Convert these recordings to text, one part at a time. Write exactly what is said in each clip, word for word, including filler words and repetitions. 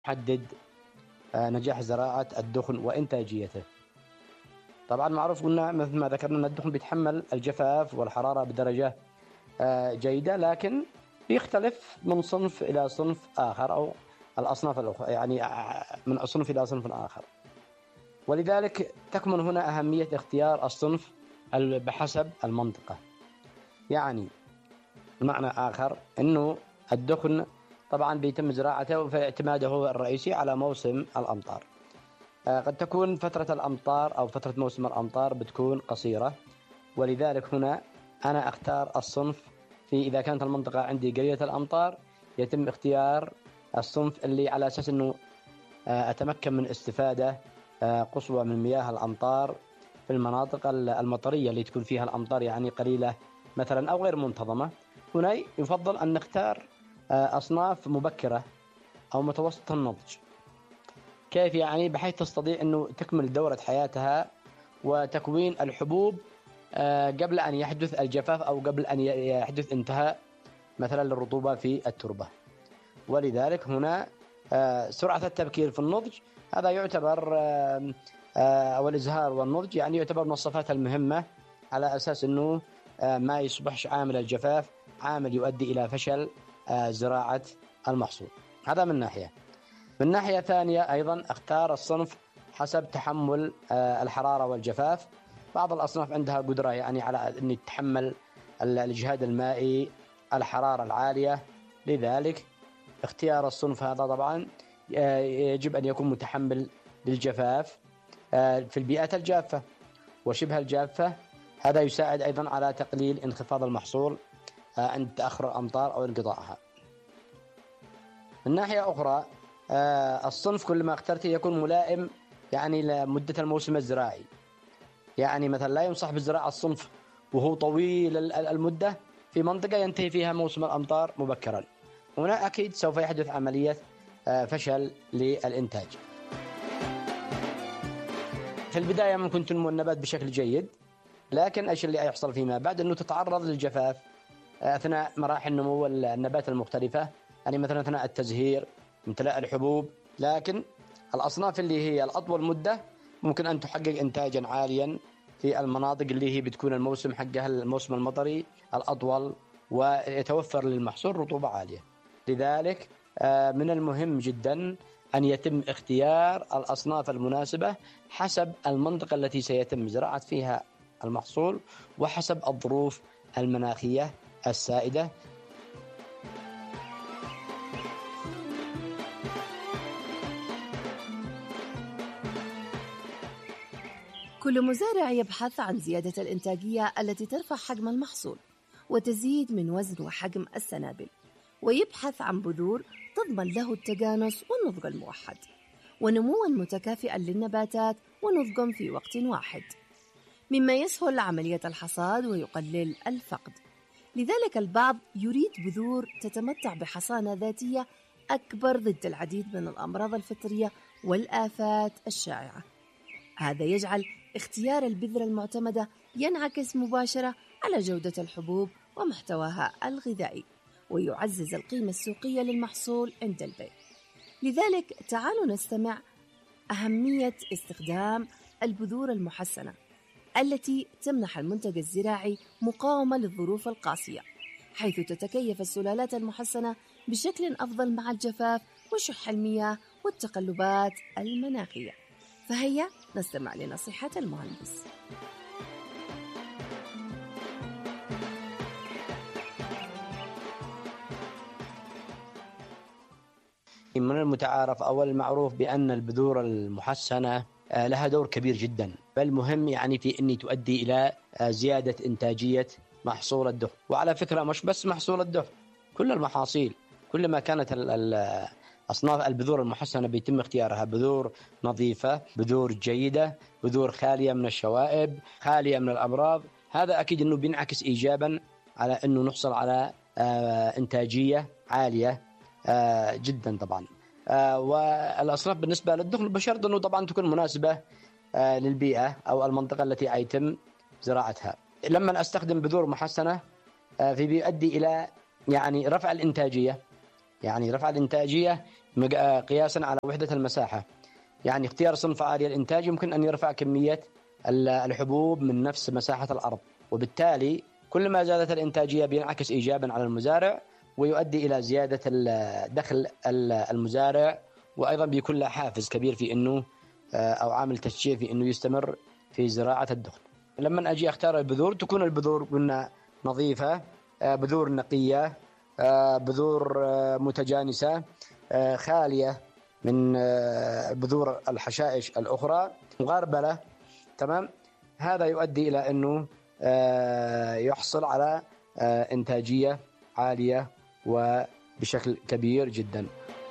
يحدد نجاح زراعة الدخن وإنتاجيته. طبعا معروف قلنا مثل ما ذكرنا أن الدخن بيتحمل الجفاف والحرارة بدرجة جيدة، لكن يختلف من صنف إلى صنف آخر أو الأصناف الأخرى، يعني من صنف إلى صنف آخر. ولذلك تكمن هنا أهمية اختيار الصنف بحسب المنطقة. يعني بمعنى آخر أنه الدخن طبعا بيتم زراعته فاعتماده الرئيسي على موسم الأمطار. قد تكون فترة الأمطار أو فترة موسم الأمطار بتكون قصيرة، ولذلك هنا أنا أختار الصنف في إذا كانت المنطقة عندي قليلة الأمطار يتم اختيار الصنف اللي على أساس أنه أتمكن من استفادة قصوى من مياه الأمطار في المناطق المطرية اللي تكون فيها الأمطار يعني قليلة مثلا أو غير منتظمة. هنا يفضل أن نختار أصناف مبكرة أو متوسط النضج. كيف يعني؟ بحيث تستطيع أنه تكمل دورة حياتها وتكوين الحبوب قبل أن يحدث الجفاف أو قبل أن يحدث انتهاء مثلا للرطوبة في التربة. ولذلك هنا سرعة التبكير في النضج هذا يعتبر أو الإزهار والنضج يعني يعتبر من الصفات المهمة، على أساس أنه ما يصبحش عامل الجفاف عامل يؤدي إلى فشل زراعة المحصول. هذا من ناحية. من ناحية ثانية أيضا اختار الصنف حسب تحمل الحرارة والجفاف. بعض الأصناف عندها قدرة يعني على أن تتحمل الإجهاد المائي الحرارة العالية، لذلك اختيار الصنف هذا طبعا يجب أن يكون متحمل للجفاف في البيئات الجافة وشبه الجافة. هذا يساعد أيضا على تقليل انخفاض المحصول عند تأخر الأمطار أو انقطاعها. من ناحية أخرى الصنف كل ما اخترته يكون ملائم يعني لمدة الموسم الزراعي. يعني مثلا لا ينصح بزراعة الصنف وهو طويل المدة في منطقة ينتهي فيها موسم الأمطار مبكرا، هنا أكيد سوف يحدث عملية فشل للإنتاج. في البداية ممكن تنمو النبات بشكل جيد، لكن إيش اللي يحصل فيما بعد؟ أنه تتعرض للجفاف أثناء مراحل نمو النبات المختلفة، يعني مثلا أثناء التزهير امتلاء الحبوب. لكن الأصناف اللي هي الأطول مدة ممكن أن تحقق إنتاجا عاليا في المناطق اللي هي بتكون الموسم حقها الموسم المطري الأطول ويتوفر للمحصول رطوبة عالية. لذلك من المهم جدا أن يتم اختيار الأصناف المناسبة حسب المنطقة التي سيتم زراعة فيها المحصول وحسب الظروف المناخية السائدة. كل مزارع يبحث عن زيادة الإنتاجية التي ترفع حجم المحصول وتزيد من وزن وحجم السنابل، ويبحث عن بذور تضمن له التجانس والنضج الموحد ونمواً متكافئاً للنباتات ونضجاً في وقت واحد، مما يسهل عملية الحصاد ويقلل الفقد. لذلك البعض يريد بذور تتمتع بحصانة ذاتية أكبر ضد العديد من الأمراض الفطرية والآفات الشائعة. هذا يجعل اختيار البذرة المعتمدة ينعكس مباشرة على جودة الحبوب ومحتواها الغذائي، ويعزز القيمة السوقية للمحصول عند البيع. لذلك تعالوا نستمع أهمية استخدام البذور المحسنة التي تمنح المنتج الزراعي مقاومة للظروف القاسية، حيث تتكيف السلالات المحسنة بشكل أفضل مع الجفاف وشح المياه والتقلبات المناخية. فهيا نستمع لنصيحة المهندس. من المتعارف أو المعروف بأن البذور المحسنة لها دور كبير جدا، بل مهم يعني في أن تؤدي إلى زيادة إنتاجية محصول الدخن. وعلى فكرة مش بس محصول الدخن، كل المحاصيل كلما كانت أصناف البذور المحسنة بيتم اختيارها بذور نظيفة، بذور جيدة، بذور خالية من الشوائب، خالية من الأمراض، هذا أكيد أنه بينعكس إيجابا على أنه نحصل على إنتاجية عالية جدا طبعا. والأصناف بالنسبة للدخن بشرط أنه طبعا تكون مناسبة للبيئة أو المنطقة التي يتم زراعتها. لما أستخدم بذور محسنة في بيؤدي إلى يعني رفع الإنتاجية، يعني رفع الإنتاجية قياسا على وحدة المساحة. يعني اختيار صنف عالي الإنتاج يمكن أن يرفع كمية الحبوب من نفس مساحة الأرض، وبالتالي كل ما زادت الإنتاجية بينعكس إيجابا على المزارع ويؤدي إلى زيادة دخل المزارع، وأيضا بيكون له حافز كبير في أنه أو عامل تشجيع في أنه يستمر في زراعة الدخن. لما أجي أختار البذور تكون البذور قلنا نظيفة، بذور نقية، بذور متجانسة، خالية من بذور الحشائش الأخرى، مغربلة. تمام. هذا يؤدي إلى أنه يحصل على إنتاجية عالية وبشكل كبير جدا.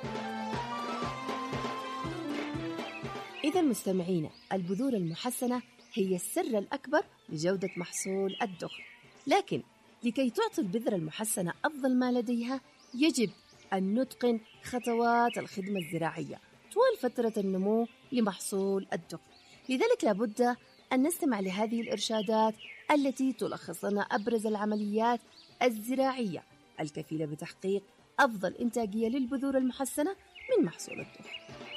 إذا مستمعينا، البذور المحسنة هي السر الأكبر لجودة محصول الدخن، لكن لكي تعطي البذرة المحسنة أفضل ما لديها يجب أن نتقن خطوات الخدمة الزراعية طوال فترة النمو لمحصول الدخن. لذلك لابد أن نستمع لهذه الإرشادات التي تلخص لنا أبرز العمليات الزراعية الكفيلة بتحقيق أفضل إنتاجية للبذور المحسنة من محصول الدخن.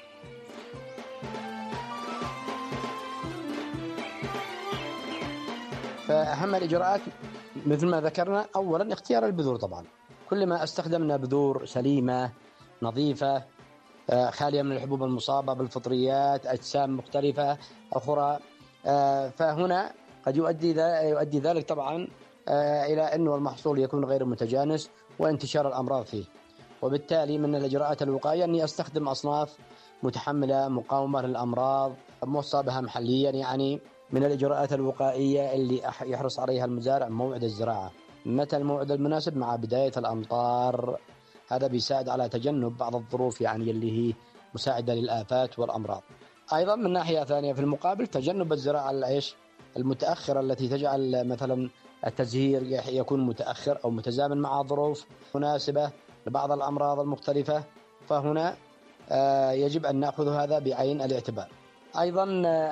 فأهم الإجراءات مثل ما ذكرنا، أولا اختيار البذور. طبعا كل ما استخدمنا بذور سليمة نظيفة خالية من الحبوب المصابة بالفطريات، أجسام مختلفة أخرى، فهنا قد يؤدي يؤدي ذلك طبعا إلى أنه المحصول يكون غير متجانس وانتشار الأمراض فيه. وبالتالي من الإجراءات الوقائية أني أستخدم أصناف متحملة مقاومة للأمراض موصى بها محليا. يعني من الإجراءات الوقائية اللي يحرص عليها المزارع موعد الزراعة، متى الموعد المناسب مع بداية الأمطار. هذا بيساعد على تجنب بعض الظروف يعني اللي هي مساعدة للآفات والأمراض. أيضا من ناحية ثانية في المقابل تجنب الزراعة العيش المتأخرة التي تجعل مثلا التزهير يكون متأخر أو متزامن مع ظروف مناسبة لبعض الأمراض المختلفة، فهنا يجب أن نأخذ هذا بعين الاعتبار. أيضا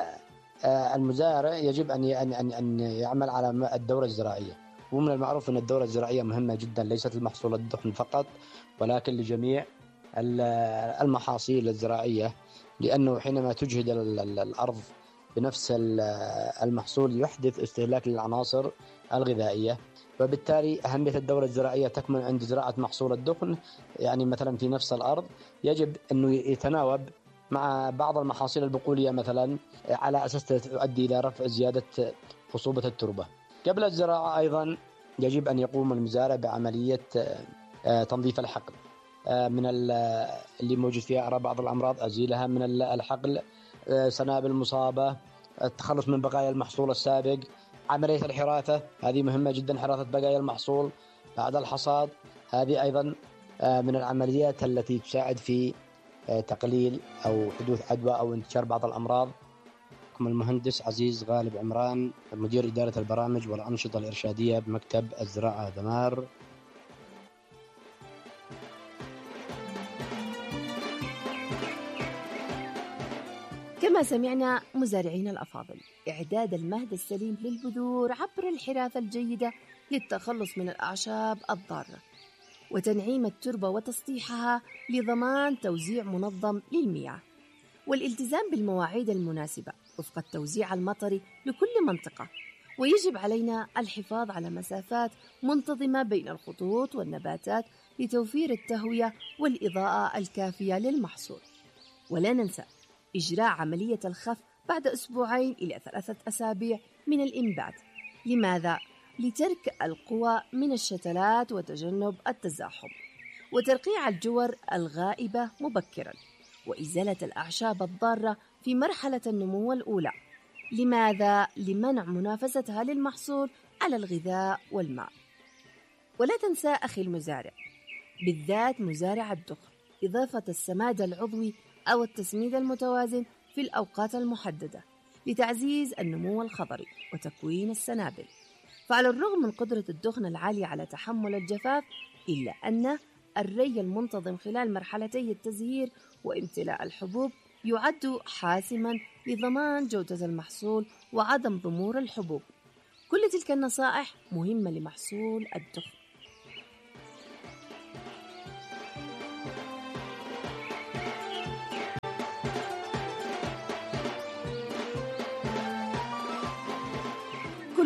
المزارع يجب أن أن يعمل على الدورة الزراعية، ومن المعروف أن الدورة الزراعية مهمة جدا، ليست لمحصول الدخن فقط ولكن لجميع المحاصيل الزراعية، لأنه حينما تجهد الأرض بنفس المحصول يحدث استهلاك للعناصر الغذائية، وبالتالي أهمية الدورة الزراعية تكمن عند زراعة محصول الدخن. يعني مثلا في نفس الأرض يجب أنه يتناوب مع بعض المحاصيل البقولية مثلا على أساس تؤدي إلى رفع زيادة خصوبة التربة. قبل الزراعة أيضا يجب أن يقوم المزارع بعملية تنظيف الحقل من اللي موجود فيها أعراض بعض الأمراض، أزيلها من الحقل، سنابل مصابة، التخلص من بقايا المحصول السابق. عملية الحراثة هذه مهمة جدا، حراثة بقايا المحصول بعد الحصاد، هذه أيضا من العمليات التي تساعد في تقليل أو حدوث عدوى أو انتشار بعض الأمراض. المهندس عزيز غالب عمران، مدير إدارة البرامج والأنشطة الإرشادية بمكتب الزراعة دمار. كما سمعنا مزارعين الأفاضل، إعداد المهد السليم للبذور عبر الحراثة الجيدة للتخلص من الأعشاب الضارة، وتنعيم التربة وتسطيحها لضمان توزيع منظم للمياه، والالتزام بالمواعيد المناسبة وفق التوزيع المطري لكل منطقة. ويجب علينا الحفاظ على مسافات منتظمة بين الخطوط والنباتات لتوفير التهوية والإضاءة الكافية للمحصول. ولا ننسى إجراء عملية الخف بعد أسبوعين إلى ثلاثة أسابيع من الإنبات. لماذا؟ لترك القوى من الشتلات وتجنب التزاحم، وترقيع الجور الغائبة مبكراً، وإزالة الأعشاب الضارة في مرحلة النمو الأولى. لماذا؟ لمنع منافستها للمحصول على الغذاء والماء. ولا تنسى أخي المزارع، بالذات مزارع الدخن، إضافة السماد العضوي أو التسميد المتوازن في الأوقات المحددة لتعزيز النمو الخضري وتكوين السنابل. فعلى الرغم من قدرة الدخن العالية على تحمل الجفاف، إلا أن الري المنتظم خلال مرحلتي التزهير وامتلاء الحبوب يعد حاسماً لضمان جودة المحصول وعدم ضمور الحبوب. كل تلك النصائح مهمة لمحصول الدخن.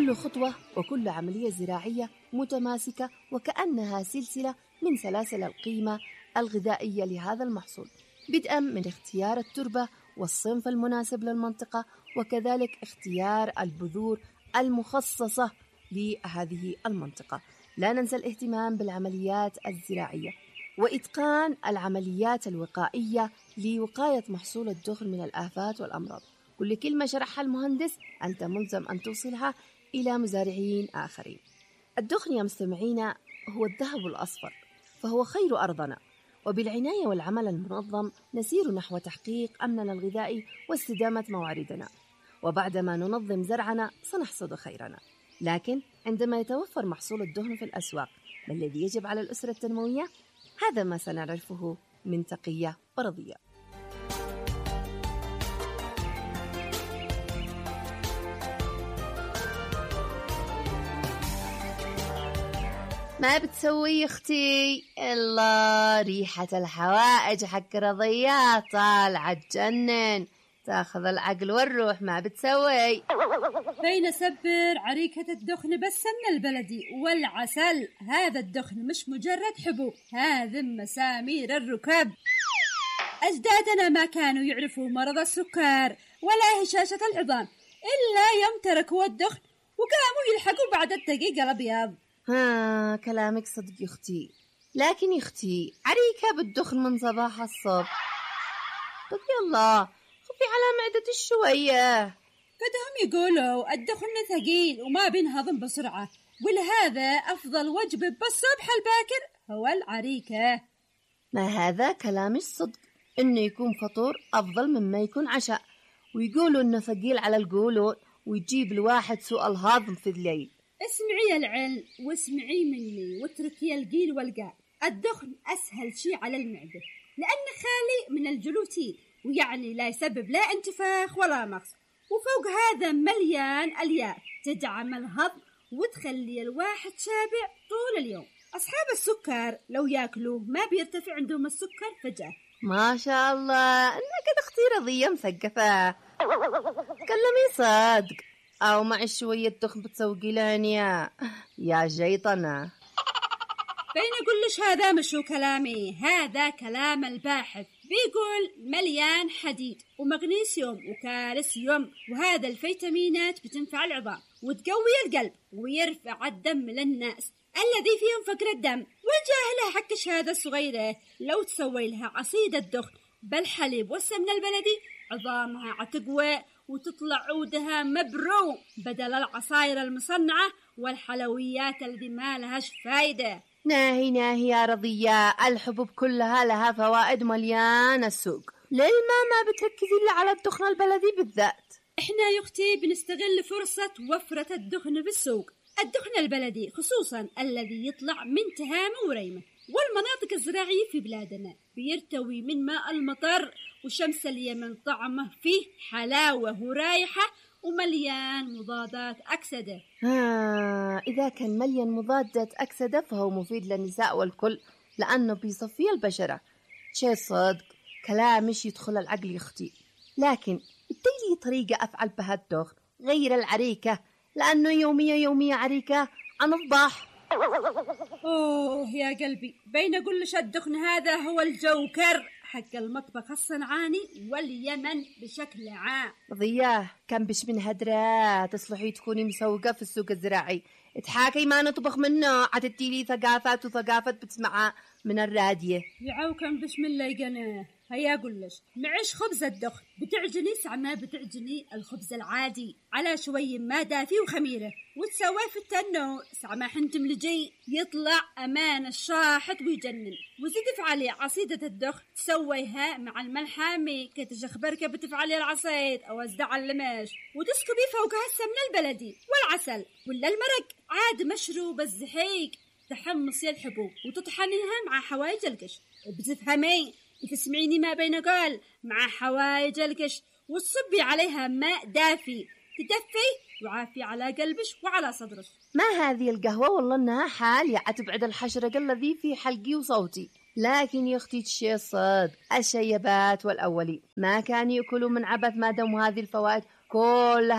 كل خطوة وكل عملية زراعية متماسكة وكأنها سلسلة من سلاسل القيمة الغذائية لهذا المحصول، بدءاً من اختيار التربة والصنف المناسب للمنطقة، وكذلك اختيار البذور المخصصة لهذه المنطقة. لا ننسى الاهتمام بالعمليات الزراعية وإتقان العمليات الوقائية لوقاية محصول الدخن من الآفات والأمراض. كل كلمة شرحها المهندس أنت ملزم أن توصلها إلى مزارعين آخرين. الدخن يا مستمعين هو الذهب الأصفر، فهو خير أرضنا، وبالعناية والعمل المنظم نسير نحو تحقيق أمننا الغذائي واستدامة مواردنا. وبعدما ننظم زرعنا سنحصد خيرنا. لكن عندما يتوفر محصول الدهن في الأسواق، ما الذي يجب على الأسرة التنموية؟ هذا ما سنعرفه من تقية ورضية. ما بتسوي اختي؟ الله، ريحة الحوائج حق رضيات طالعة تجنن، تاخذ العقل والروح. ما بتسوي؟ بين سبر عريكة الدخن بالسمن البلدي والعسل. هذا الدخن مش مجرد حبوب، هذا مسامير الركب. أجدادنا ما كانوا يعرفوا مرض السكر ولا هشاشة العظام إلا يوم تركوا الدخن وقاموا يلحقوا بعد الدقيقة الأبيض. ها، كلامك صدق يا أختي، لكن يا أختي عريكة بالدخن من صباح الصبح. طب يلا خفي على معدة الشوية. قدهم يقولوا الدخن ثقيل وما بينهضم بسرعة، ولهذا أفضل وجبة بالصبح الباكر هو العريكة. ما هذا كلامش صدق، إنه يكون فطور أفضل مما يكون عشاء، ويقولوا إنه ثقيل على القولون ويجيب الواحد سوء الهضم في الليل. اسمعي العلم واسمعي مني واتركي القيل والقال. الدخن أسهل شيء على المعدة لأنه خالي من الجلوتين، ويعني لا يسبب لا انتفاخ ولا مغص، وفوق هذا مليان ألياف تدعم الهضم وتخلي الواحد شابع طول اليوم. أصحاب السكر لو ياكلوه ما بيرتفع عندهم السكر فجأة. ما شاء الله، إنك أختي رضية مثقفة. تكلمي صدق أو معي شوية دخن بتسوقي لهنيا يا جيطنة؟ بين أقولش هذا مشو كلامي، هذا كلام الباحث. بيقول مليان حديد ومغنيسيوم وكالسيوم، وهذا الفيتامينات بتنفع العظام وتقوي القلب ويرفع الدم للناس الذي فيهم فقر الدم. والجاهلة حق الشهادة الصغيرة لو تسوي لها عصيد الدخن بالحليب والسمنة البلدي عظامها عتقوى وتطلع عودها مبروم بدل العصاير المصنعة والحلويات التي ما لهاش فايدة. ناهي ناهي يا رضية، الحبوب كلها لها فوائد مليان السوق، ليه ما ما بتركزي إلا على الدخن البلدي بالذات؟ إحنا يا أختي بنستغل فرصة وفرة الدخن بالسوق. الدخن البلدي خصوصا الذي يطلع من تهامة وريمة والمناطق الزراعية في بلادنا بيرتوي من ماء المطر وشمس اليمن، طعمه فيه حلاوة ورايحة ومليان مضادات أكسدة. ها، إذا كان مليان مضادات أكسدة فهو مفيد للنساء والكل، لأنه بيصفي البشرة. شيء صدق كلامش يدخل العقل يا أختي، لكن اديلي طريقة أفعل بها الدخن غير العريكة، لأنه يومية يومية عريكة عن الضح. أوه يا قلبي، بين أقول لش الدخن هذا هو الجوكر حق المطبخ الصنعاني واليمن بشكل عام. رضياه كان بش من هدرة تصلحي تكوني مسوقة في السوق الزراعي، اتحاكي ما نطبخ منه، عتديلي ثقافات وثقافات بتسمعها من الرادية. يعو كان بسم الله يقناه. هيا أقول لش معيش خبز الدخن بتعجني سعما بتعجني الخبز العادي على شوي ما دافي وخميرة وتسويه في التنور سعما حنتم لجي يطلع أمان الشاحط ويجنن، وزيد فعلي عصيدة الدخن تسويها مع الملحامي كتجخبركة بتفعلي العصيد أو أزدع اللمش وتسكبي فوقها السمنة البلدي والعسل ولا المرق عاد مشروب الزحيق. تحمصي الحبوب وتطحنيها مع حوايج القش، بتفهمي تسمعيني ما بين قال مع حوايج القش، وتصبي عليها ماء دافي تدفي وعافي على قلبش وعلى صدرش. ما هذه القهوة والله انها حالية عتبعد الحشرق الذي في حلقي وصوتي. لكن يا اختي الشيء صد الشيبات والاولي ما كانوا يأكلوا من عبث ما دام هذه الفوائد كلها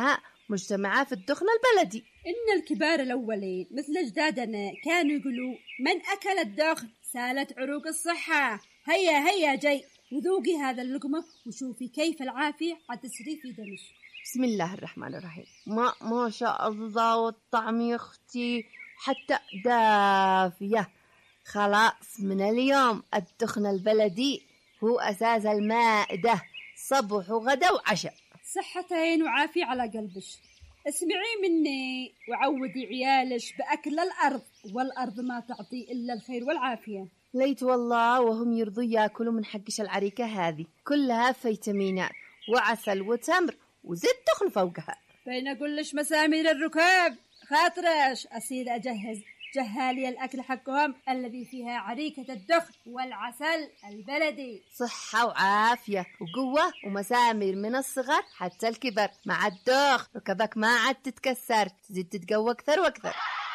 مجتمعة في الدخن البلدي. إن الكبار الأولين مثل أجدادنا كانوا يقولوا من أكل الدخن سالت عروق الصحة. هيا هيا جاي وذوقي هذا اللقمة وشوفي كيف العافية عاد تسري في دمش. بسم الله الرحمن الرحيم. ما ما شاء الله والطعم يا أختي حتى دافية. خلاص من اليوم الدخن البلدي هو أساس المائدة، صبح وغدا وعشاء. صحتين وعافية على قلبش. اسمعي مني وعودي عيالش بأكل الأرض، والأرض ما تعطي إلا الخير والعافية. ليت والله وهم يرضوا ياكلوا من حقش العريكة هذه، كلها فيتامينات وعسل وتمر وزيت دخن فوقها. بين أقولش مسامير الركاب خاطرش أصير أجهز جهالي الأكل حقهم الذي فيها عريكة الدخن والعسل البلدي. صحة وعافية وقوة ومسامير من الصغر حتى الكبر. مع الدخن ركبك ما عاد تتكسر، تزيد تتقوى أكثر وأكثر.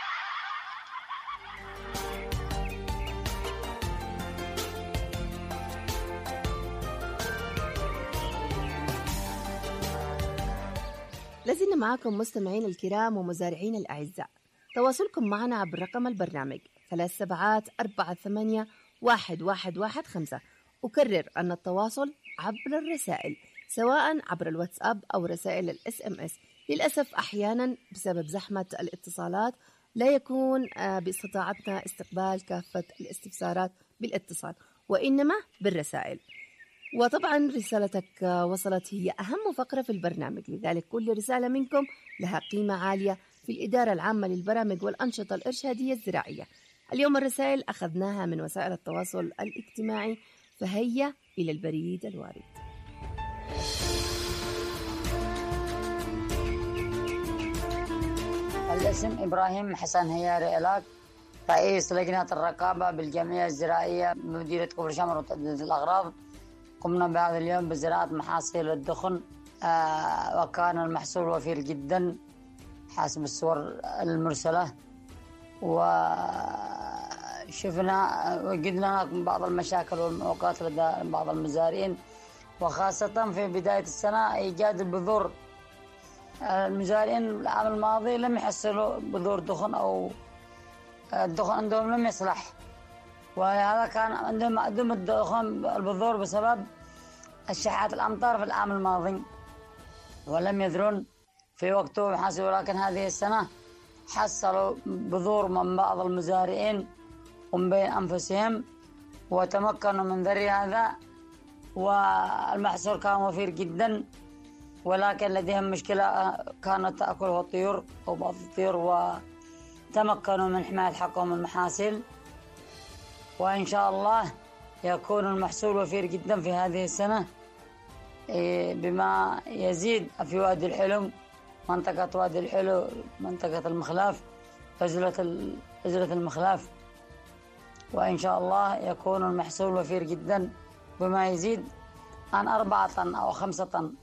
لازلنا معاكم مستمعين الكرام ومزارعين الأعزاء. تواصلكم معنا عبر رقم البرنامج ثلاث سبعات أربعة ثمانية واحد واحد واحد خمسة. أكرر أن التواصل عبر الرسائل سواء عبر الواتساب أو رسائل الاس ام اس. للأسف أحيانا بسبب زحمة الاتصالات لا يكون باستطاعتنا استقبال كافة الاستفسارات بالاتصال وإنما بالرسائل. وطبعا رسالتك وصلت، هي أهم فقرة في البرنامج، لذلك كل رسالة منكم لها قيمة عالية في الإدارة العامة للبرامج والأنشطة الإرشادية الزراعية. اليوم الرسائل أخذناها من وسائل التواصل الاجتماعي، فهيا إلى البريد الوارد. الاسم إبراهيم حسن هياري إلاك، رئيس لجنة الرقابة بالجمعية الزراعية بمديرية كفر شمر وتعديد الأغراض. قمنا بهذا اليوم بزراعة محاصيل الدخن، آه وكان المحصول وفير جدا حسب الصور المرسلة، وشفنا وجدنا بعض المشاكل والمعوقات لدى بعض المزارعين، وخاصة في بداية السنة إيجاد البذور. المزارعين العام الماضي لم يحصلوا بذور دخن أو الدخن عندهم لم يصلح، وهذا كان عندهم عدم الدخن البذور بسبب الشحات الأمطار في العام الماضي، ولم يذرون في وقته محاصيل. ولكن هذه السنة حصلوا بذور من بعض المزارعين ومن بين أنفسهم وتمكنوا من ذري هذا، والمحصول كان وفير جدا، ولكن لديهم مشكلة كانت تأكله الطيور أو بعض الطيور، وتمكنوا من حماية حقهم المحاصيل. وإن شاء الله يكون المحصول وفير جدا في هذه السنة، بما يزيد في وادي الحلم، منطقة وادي الحلو، منطقة المخلاف، عزلة عزلة المخلاف. وإن شاء الله يكون المحصول وفير جدا بما يزيد عن أربعة طن أو خمسة طن.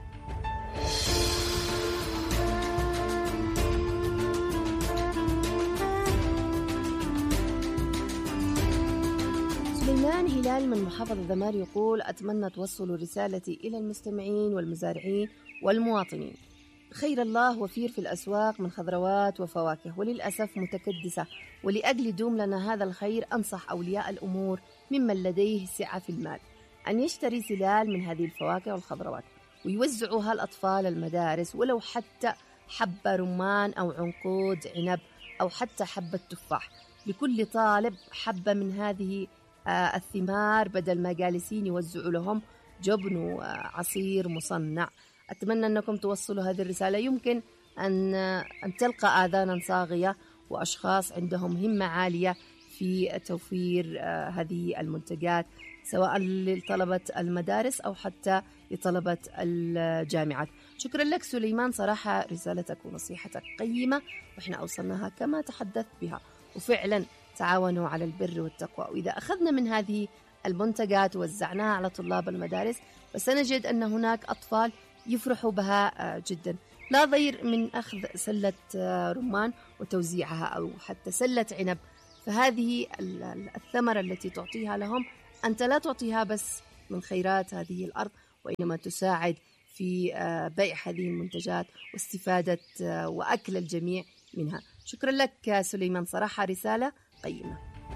سليمان هلال من محافظة ذمار يقول: أتمنى توصلوا رسالتي إلى المستمعين والمزارعين والمواطنين. خير الله وفير في الأسواق من خضروات وفواكه، وللأسف متكدسة، ولأجل دوم لنا هذا الخير أنصح أولياء الأمور ممن لديه سعة في المال أن يشتري سلال من هذه الفواكه والخضروات ويوزعوها الأطفال المدارس، ولو حتى حبة رمان أو عنقود عنب أو حتى حبة تفاح، لكل طالب حبة من هذه الثمار، بدل ما جالسين يوزعوا لهم جبن وعصير مصنع. أتمنى أنكم توصلوا هذه الرسالة، يمكن أن أن تلقى آذانا صاغية وأشخاص عندهم همة عالية في توفير هذه المنتجات، سواء لطلبة المدارس أو حتى لطلبة الجامعات. شكرا لك سليمان، صراحة رسالتك ونصيحتك قيمة، وإحنا أوصلناها كما تحدثت بها، وفعلا تعاونوا على البر والتقوى. وإذا أخذنا من هذه المنتجات ووزعناها على طلاب المدارس فسنجد أن هناك أطفال يفرحوا بها جدا. لا ضير من أخذ سلة رمان وتوزيعها أو حتى سلة عنب، فهذه الثمرة التي تعطيها لهم أنت لا تعطيها بس من خيرات هذه الأرض، وإنما تساعد في بيع هذه المنتجات واستفادة وأكل الجميع منها. شكرا لك سليمان، صراحة رسالة قيمة.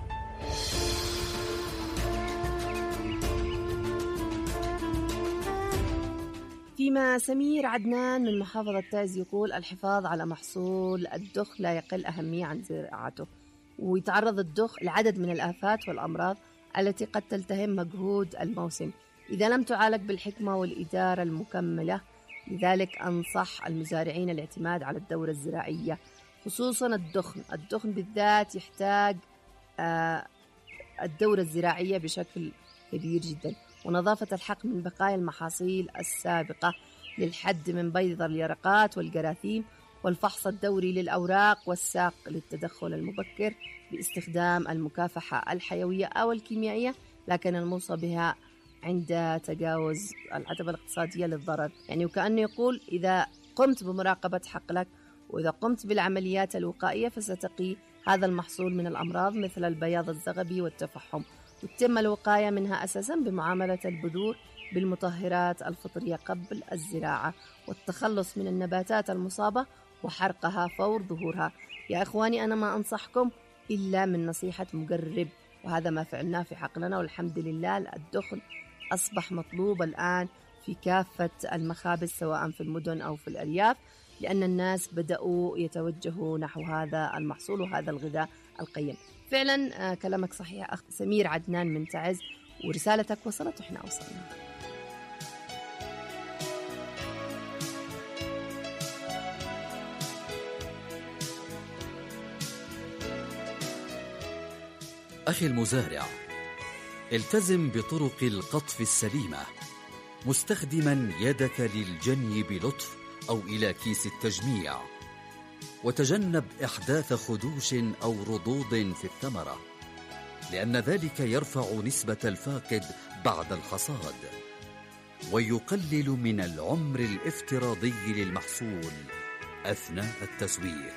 فيما سمير عدنان من محافظة تعز يقول الحفاظ على محصول الدخ لا يقل أهمية عن زراعته، ويتعرض الدخ لعدد من الآفات والأمراض التي قد تلتهم مجهود الموسم إذا لم تعالج بالحكمة والإدارة المكملة. لذلك أنصح المزارعين الاعتماد على الدورة الزراعية، خصوصا الدخن الدخن بالذات يحتاج الدورة الزراعية بشكل كبير جدا، ونظافة الحقل من بقايا المحاصيل السابقة للحد من بيض اليرقات والجراثيم، والفحص الدوري للأوراق والساق للتدخل المبكر باستخدام المكافحة الحيوية أو الكيميائية لكن الموصى بها عند تجاوز العتبة الاقتصادية للضرر. يعني وكأنه يقول إذا قمت بمراقبة حقلك وإذا قمت بالعمليات الوقائية فستقي هذا المحصول من الأمراض مثل البياض الزغبي والتفحم، وتتم الوقاية منها أساساً بمعاملة البذور بالمطهرات الفطرية قبل الزراعة والتخلص من النباتات المصابة وحرقها فور ظهورها. يا إخواني أنا ما أنصحكم إلا من نصيحة مجرب، وهذا ما فعلناه في حقلنا والحمد لله. الدخن أصبح مطلوب الآن في كافة المخابز سواء في المدن أو في الأرياف، لأن الناس بدأوا يتوجهوا نحو هذا المحصول وهذا الغذاء القيم. فعلا كلامك صحيح أخ سمير عدنان من تعز، ورسالتك وصلت وإحنا وصلنا. أخي المزارع، التزم بطرق القطف السليمة مستخدما يدك للجني بلطف أو إلى كيس التجميع، وتجنب إحداث خدوش أو رضوض في الثمرة لأن ذلك يرفع نسبة الفاقد بعد الحصاد ويقلل من العمر الافتراضي للمحصول أثناء التسويق.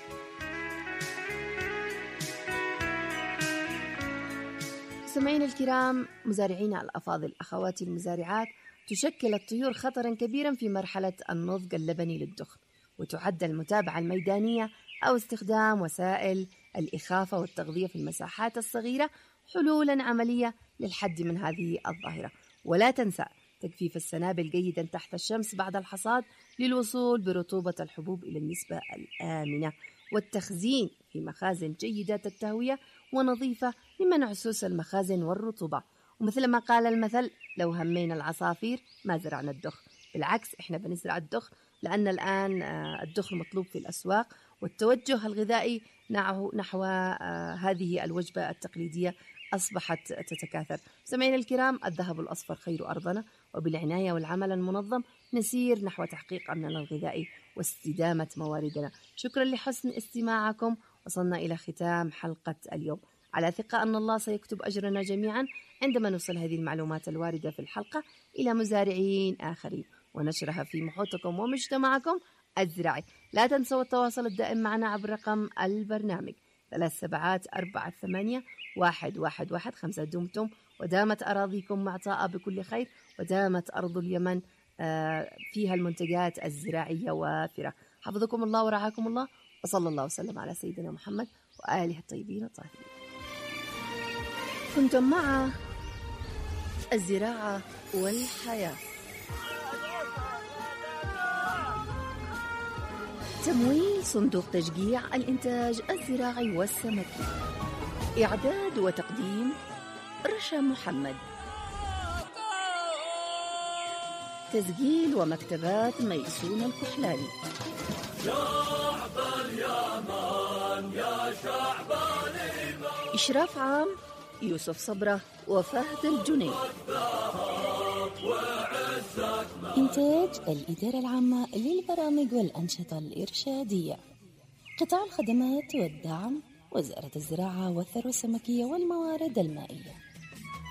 سمعين الكرام، مزارعين الأفاضل، أخواتي المزارعات، تشكل الطيور خطرا كبيرا في مرحلة النضج اللبني للدخن، وتعد المتابعة الميدانية أو استخدام وسائل الإخافة والتغذية في المساحات الصغيرة حلولا عملية للحد من هذه الظاهرة. ولا تنسى تجفيف السنابل جيدا تحت الشمس بعد الحصاد للوصول برطوبة الحبوب إلى النسبة الآمنة، والتخزين في مخازن جيدة التهوية ونظيفة لمنع سوس المخازن والرطوبة. ومثل ما قال المثل لو همينا العصافير ما زرعنا الدخن، بالعكس إحنا بنزرع الدخن لأن الآن الدخن مطلوب في الأسواق، والتوجه الغذائي نحو هذه الوجبة التقليدية أصبحت تتكاثر. سمعين الكرام، الذهب الأصفر خير أرضنا، وبالعناية والعمل المنظم نسير نحو تحقيق أمننا الغذائي واستدامة مواردنا. شكرا لحسن استماعكم، وصلنا إلى ختام حلقة اليوم، على ثقة أن الله سيكتب أجرنا جميعا عندما نوصل هذه المعلومات الواردة في الحلقة إلى مزارعين آخرين ونشرها في محيطكم ومجتمعكم الزراعي. لا تنسوا التواصل الدائم معنا عبر رقم البرنامج ثلاث سبعات أربعة ثمانية واحد واحد واحد خمسة. دمتم ودامت أراضيكم معطاءة بكل خير، ودامت أرض اليمن فيها المنتجات الزراعية وافرة. حفظكم الله ورعاكم الله، وصلى الله وسلم على سيدنا محمد وآله الطيبين الطاهرين. كنتم مع الزراعة والحياة. تمويل صندوق تشجيع الإنتاج الزراعي والسمكي. إعداد وتقديم رشا محمد. تسجيل ومكتبات ميسون الكحلاني. شعب اليمن يا شعب اليمن. إشراف عام يوسف صبرة وفهد الجنيد. إنتاج الإدارة العامة للبرامج والأنشطة الإرشادية. قطاع الخدمات والدعم وزارة الزراعة والثروة السمكية والموارد المائية.